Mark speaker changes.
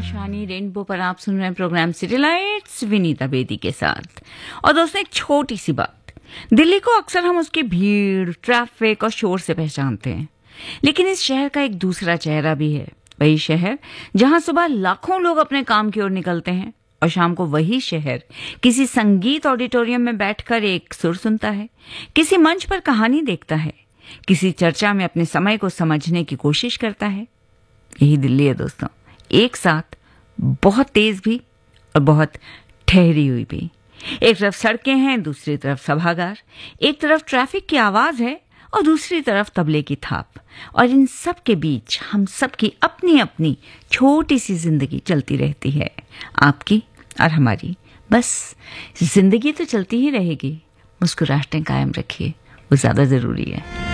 Speaker 1: Akashvani rainbow पर आप सुन रहे हैं programme city lights Vinita Bedi के साथ। और दोस्तों, एक छोटी सी बात, दिल्ली को अक्सर हम उसकी भीड़, ट्रैफिक और शोर से पहचानते हैं, लेकिन इस शहर का एक दूसरा चेहरा भी है। वही शहर जहां सुबह लाखों लोग अपने काम की ओर निकलते हैं और शाम को वही शहर किसी संगीत ऑडिटोरियम में बैठकर एक सुर सुनता है, किसी मंच पर कहानी देखता है, किसी चर्चा में अपने समय को समझने की कोशिश करता है। यही दिल्ली है दोस्तों, एक साथ बहुत तेज भी और बहुत ठहरी हुई भी। एक तरफ सड़कें हैं, दूसरी तरफ सभागार, एक तरफ ट्रैफिक की आवाज है और दूसरी तरफ तबले की थाप। और इन सब के बीच हम सब की अपनी अपनी छोटी सी जिंदगी चलती रहती है, आपकी और हमारी। बस जिंदगी तो चलती ही रहेगी, मुस्कुराहटें कायम रखिए, वो ज्यादा जरूरी है।